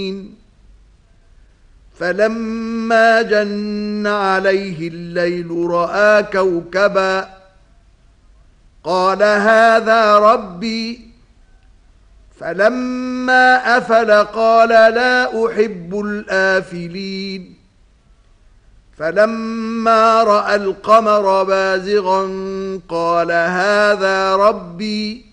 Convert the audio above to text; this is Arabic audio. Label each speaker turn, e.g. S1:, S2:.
S1: فلما جن عليه الليل رأى كوكبا قال هذا ربي فلما أفل قال لا أحب الآفلين فلما رأى القمر بازغا قال هذا ربي